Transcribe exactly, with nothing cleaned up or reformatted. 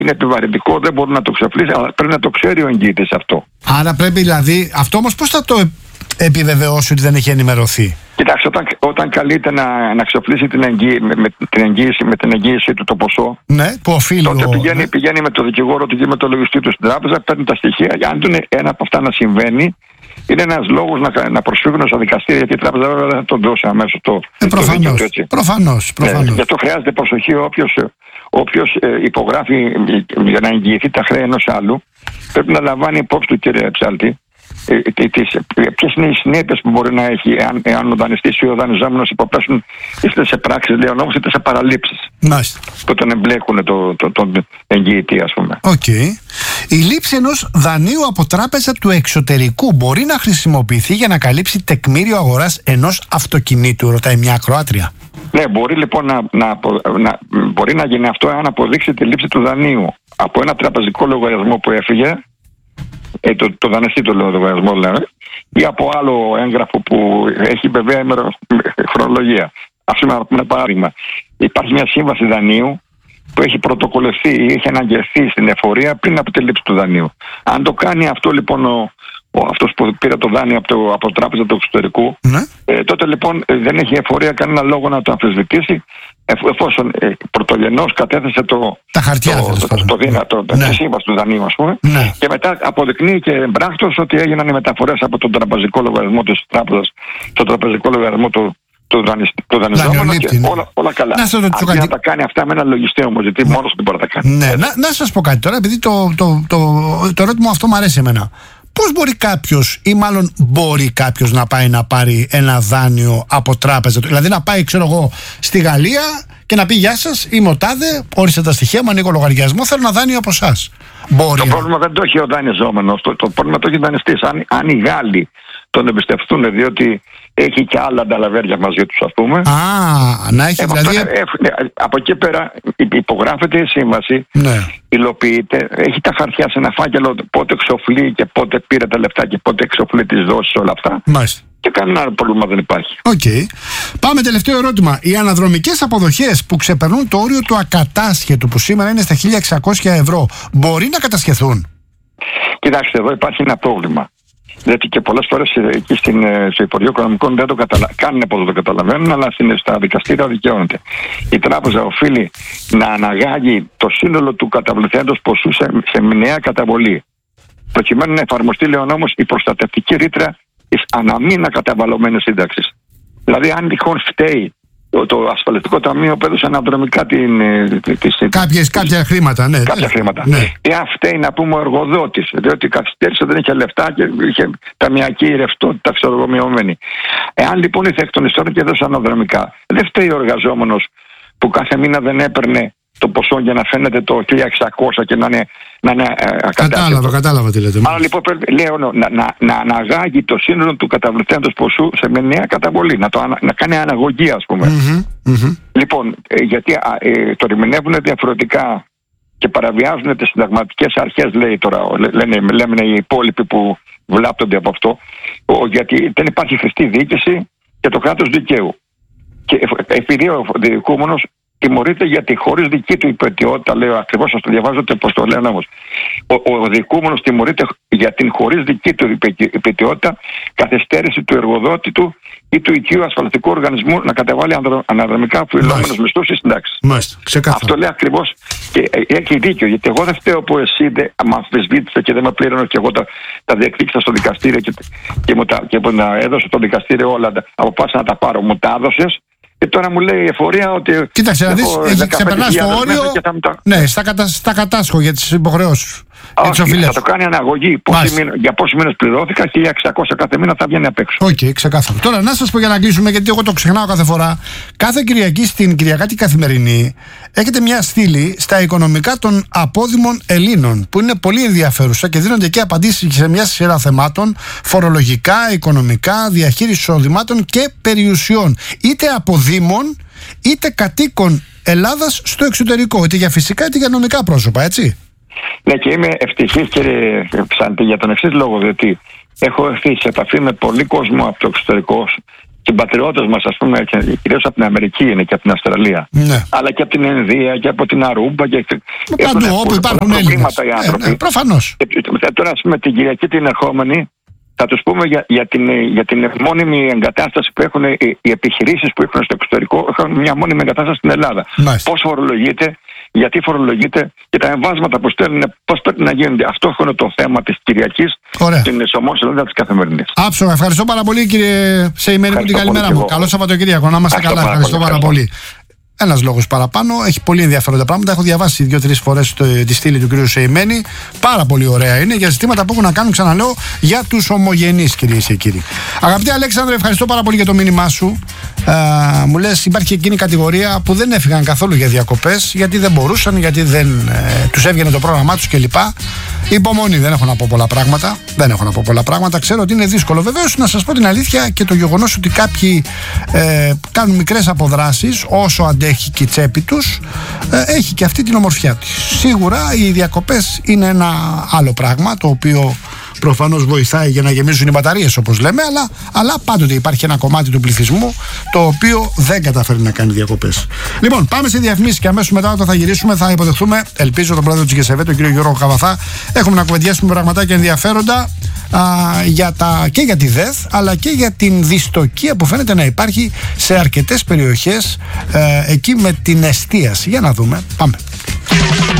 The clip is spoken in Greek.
είναι επιβαρυντικό, δεν μπορεί να το ξεφλήσει, αλλά πρέπει να το ξέρει ο εγγυητής αυτό. Άρα πρέπει δηλαδή, αυτό όμως πώς θα το επιβεβαιώσει ότι δεν έχει ενημερωθεί? Κοιτάξτε, όταν, όταν καλείται να, να ξεφλήσει την, εγγύη, με, με, την εγγύηση, με την εγγύηση του το ποσό, ναι, που οφείλει τότε ο... πηγαίνει, ναι. πηγαίνει με το δικηγόρο του και με το λογιστή του στην τράπεζα, παίρνει τα στοιχεία. Αν είναι ένα από αυτά να συμβαίνει, είναι ένας λόγος να, να προσφύγουν στα δικαστήρια, γιατί η τράπεζα βέβαια δεν θα τον δώσει αμέσως το, ε, το δίκαιο του, έτσι. Προφανώς, προφανώς. Ε, γι' αυτό χρειάζεται προσοχή όποιος, όποιος ε, υπογράφει για να εγγυηθεί τα χρέη ενός άλλου, πρέπει να λαμβάνει υπόψη του, κύριε Ψάλτη, ποιες είναι οι συνέπειες που μπορεί να έχει εάν, εάν ο δανειστής ή ο δανειζόμενος υποπέσουν είτε σε πράξεις, λέει ο νόμος, είτε σε παραλήψεις. Μάλιστα. Που τον εμπλέκουν το, το, τον εγγυητή, ας πούμε. Okay. Η λήψη ενός δανείου από τράπεζα του εξωτερικού μπορεί να χρησιμοποιηθεί για να καλύψει τεκμήριο αγοράς ενός αυτοκινήτου, ρωτάει μια ακροάτρια. Ναι, μπορεί λοιπόν να, να, να, μπορεί να γίνει αυτό αν αποδείξει τη λήψη του δανείου από ένα τραπεζικό λογαριασμό που έφυγε. Ε, το, το δανειστή το λογαριασμό λέμε, ή από άλλο έγγραφο που έχει βέβαια χρονολογία. Ας πούμε ένα παράδειγμα. Υπάρχει μια σύμβαση δανείου που έχει πρωτοκολληθεί ή έχει αναγγελθεί στην εφορία πριν από τη λήψη του δανείου. Αν το κάνει αυτό λοιπόν ο, ο, αυτός που πήρε το δάνειο από, το, από τράπεζα του εξωτερικού, ναι. ε, τότε λοιπόν ε, δεν έχει η εφορία κανένα λόγο να το αμφισβητήσει, εφόσον ε, πρωτογενώς κατέθεσε το, τα χαρτιά, το, το, το, το δύνατο, ναι. τη σύμβαση του δανείου, ας πούμε, ναι. και μετά αποδεικνύει και εμπράκτος ότι έγιναν οι μεταφορές από τον τραπεζικό λογαριασμό της τράπεζας στον τραπεζικό λογαριασμό του το δανειζόμενο και ναι. όλα, όλα καλά. Να, το Αντί να τα κάνει αυτά με ένα λογιστή όμως, γιατί ναι. μόνος δεν μπορεί να τα κάνει. Ναι. Να, να σας πω κάτι τώρα, επειδή το, το, το, το, το ερώτημα αυτό μου αρέσει εμένα. Πώς μπορεί κάποιος, ή μάλλον μπορεί κάποιος να πάει να πάρει ένα δάνειο από τράπεζα, δηλαδή να πάει, ξέρω εγώ, στη Γαλλία και να πει γεια σας, είμαι ο τάδε, όριστε τα στοιχεία μου, ανοίγω λογαριασμό, θέλω ένα δάνειο από εσάς. Μπορεί. Το πρόβλημα δεν το έχει ο δανειζόμενος, το, το πρόβλημα το έχει ο δανειστής. Αν, αν οι Γάλλοι τον εμπιστευτούν, διότι έχει και άλλα ανταλαβέρια μαζί τους, ας πούμε. Α, να έχει ε, δηλαδή. Ε, ε, από εκεί πέρα υπογράφεται η σύμβαση, ναι. υλοποιείται, έχει τα χαρτιά σε ένα φάκελο πότε εξοφλεί και πότε πήρε τα λεφτά και πότε εξοφλεί τις δόσεις, όλα αυτά. Μάλιστα. Και κανένα πρόβλημα δεν υπάρχει. Οκ. Okay. Πάμε τελευταίο ερώτημα. Οι αναδρομικές αποδοχές που ξεπερνούν το όριο του ακατάσχετου, που σήμερα είναι στα χίλια εξακόσια ευρώ, μπορεί να κατασχεθούν? Κοιτάξτε, εδώ υπάρχει ένα πρόβλημα. Γιατί και πολλές φορές εκεί στην, στο Υπουργείο Οικονομικών δεν το καταλα... κάνουν πως το καταλαβαίνουν, αλλά στα δικαστήρια δικαιώνεται. Η τράπεζα οφείλει να αναγάγει το σύνολο του καταβληθέντος ποσού σε, σε μηνιαία καταβολή, προκειμένου να εφαρμοστεί, λέει ο νόμος, η προστατευτική ρήτρα της αναμήνα καταβαλλομένης σύνταξης. Δηλαδή, αν τυχόν φταίει το, το ασφαλιστικό ταμείο που έδωσε αναδρομικά την, τις, Κάποιες, τις, κάποια χρήματα, ναι. Κάποια χρήματα. Ναι. Εάν φταίει, να πούμε, ο εργοδότης, διότι καθυστέρησε, δεν είχε λεφτά και είχε ταμιακή ρευστότητα φυσιολογομοιωμένη. Εάν λοιπόν ήρθε εκ των υστέρων και έδωσε αναδρομικά, δεν φταίει ο εργαζόμενος που κάθε μήνα δεν έπαιρνε το ποσό για να φαίνεται το χίλια εξακόσια και να είναι, να είναι ακατάστατο. Κατάλαβα, κατάλαβα τι λέτε. Άρα λοιπόν πρέπει, λέω, να, να, να αναγάγει το σύνολο του καταβληθέντος ποσού σε μηνιαία καταβολή, να, το, να κάνει αναγωγή, ας πούμε. Mm-hmm, mm-hmm. Λοιπόν, ε, γιατί ε, το ερμηνεύουν διαφορετικά και παραβιάζουν τις συνταγματικές αρχές, λέει τώρα, λένε, λένε οι υπόλοιποι που βλάπτονται από αυτό, ο, γιατί δεν υπάρχει χρηστή διοίκηση και το κράτος δικαίου. Και επειδή ο διοικούμενος τιμωρείται γιατί χωρίς δική του υπετιότητα, λέω ακριβώς, σας το διαβάζω πώς το λένε όμως. Ο, ο διοικούμενος τιμωρείται για την χωρίς δική του υπετιότητα καθυστέρηση του εργοδότη του ή του οικείου ασφαλιστικού οργανισμού να καταβάλει αναδρομικά οφειλόμενους μισθούς ή συντάξεις. Αυτό λέει ακριβώς και έχει δίκιο, γιατί εγώ δεν φταίω που εσύ δεν με αμφισβήτησε και δεν με πλήρωνε και εγώ τα, τα διεκδίκησα στο δικαστήριο και, και, μου τα, και μου τα έδωσε στο δικαστήριο όλα, αποφάσισα να τα πάρω, μου τα έδωσες. Και τώρα μου λέει η εφορία ότι. Κοίταξε, να δεις, έχει ξεπερνάσει το όριο. Τα... Ναι, στα, κατα... στα κατάσχω για τις υποχρεώσεις. Όχι, θα το κάνει αναγωγή. Πόσοι μήνες, για πόσους μήνες πληρώθηκα, χίλια εξακόσια κάθε μήνα θα βγαίνει απ' έξω. Οκ, okay, ξεκάθαρο. Τώρα να σας πω για να κλείσουμε, γιατί εγώ το ξεχνάω κάθε φορά. Κάθε Κυριακή στην Κυριακάτη Καθημερινή έχετε μια στήλη στα οικονομικά των απόδημων Ελλήνων, που είναι πολύ ενδιαφέρουσα και δίνονται και απαντήσεις σε μια σειρά θεμάτων φορολογικά, οικονομικά, διαχείριση εισοδημάτων και περιουσιών. Είτε αποδήμων είτε κατοίκων Ελλάδας στο εξωτερικό, είτε για φυσικά είτε για νομικά πρόσωπα, έτσι. Ναι, και είμαι ευτυχής, κύριε Ψάντη, για τον εξής λόγο, διότι έχω έρθει σε επαφή με πολύ κόσμο από το εξωτερικό συμπατριώτες μας, ας πούμε, κυρίως από την Αμερική είναι και από την Αυστραλία. Ναι. Αλλά και από την Ινδία και από την Αρούμπα. Και... Παντού, όπου υπάρχουν Έλληνες. Οι άνθρωποι. Ε, ναι, προφανώς. Και τώρα, ας πούμε, την Κυριακή την ερχόμενη, θα τους πούμε για, για, την, για την μόνιμη εγκατάσταση που έχουν οι, οι επιχειρήσεις που έχουν στο εξωτερικό, έχουν μια μόνιμη εγκατάσταση στην Ελλάδα. Μάλιστα. Πώς φορολογείται, γιατί φορολογείται και τα εμβάσματα που στέλνουν, πώς πρέπει να γίνονται. Αυτό είναι το θέμα της Κυριακής στην Σωμό Σελίδα της Καθημερινής. Άψογα. Ευχαριστώ πάρα πολύ, κύριε Σεϊμένη, που την καλημέρα μου. Καλό Σαββατοκύριακο. Να είμαστε καλά. Ευχαριστώ πάρα πολύ. Ένας λόγος παραπάνω. Έχει πολύ ενδιαφέροντα πράγματα. Έχω διαβάσει δύο-τρεις φορές τη στήλη του κ. Σεϊμένη. Πάρα πολύ ωραία είναι για ζητήματα που έχουν να κάνουν, ξαναλέω, για τους ομογενείς, κυρίες και κύριοι. Αγαπητέ Αλέξανδρε, ευχαριστώ πάρα πολύ για το μήνυμά σου. Α, μου λες, υπάρχει εκείνη η κατηγορία που δεν έφυγαν καθόλου για διακοπές, γιατί δεν μπορούσαν, γιατί δεν ε, τους έβγαινε το πρόγραμμά τους κλπ. Υπομονή, δεν έχω να πω πολλά πράγματα. Δεν έχω να πω πολλά πράγματα. Ξέρω ότι είναι δύσκολο. Βεβαίως, να σας πω την αλήθεια, και το γεγονός ότι κάποιοι ε, κάνουν μικρές αποδράσεις, όσο αντέχει και η τσέπη τους, ε, έχει και αυτή την ομορφιά της. Σίγουρα οι διακοπές είναι ένα άλλο πράγμα, το οποίο προφανώς βοηθάει για να γεμίζουν οι μπαταρίες, όπως λέμε, αλλά, αλλά πάντοτε υπάρχει ένα κομμάτι του πληθυσμού το οποίο δεν καταφέρει να κάνει διακοπές. Λοιπόν, πάμε σε διαφημίσεις και αμέσως μετά, όταν θα γυρίσουμε, θα υποδεχθούμε, ελπίζω, τον πρόεδρο της ΓΕΣΕΒΕ, τον κύριο Γιώργο Καβαθά. Έχουμε να κουβεντιάσουμε πραγματάκια ενδιαφέροντα α, για τα, και για τη ΔΕΘ, αλλά και για την δυστοκία που φαίνεται να υπάρχει σε αρκετές περιοχές ε, εκεί με την εστίαση. Για να δούμε. Πάμε.